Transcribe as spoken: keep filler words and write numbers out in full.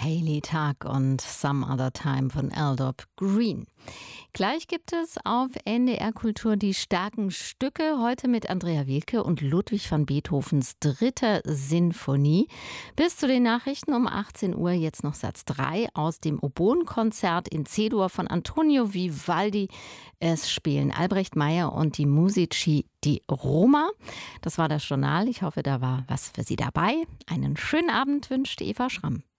Hayley Tag und Some Other Time von Aldop Green. Gleich gibt es auf N D R Kultur die starken Stücke, heute mit Andrea Wielke und Ludwig van Beethovens dritter Sinfonie. Bis zu den Nachrichten um achtzehn Uhr jetzt noch Satz drei aus dem Oboenkonzert in C-Dur von Antonio Vivaldi. Es spielen Albrecht Meyer und die Musici di Roma. Das war das Journal. Ich hoffe, da war was für Sie dabei. Einen schönen Abend wünscht Eva Schramm.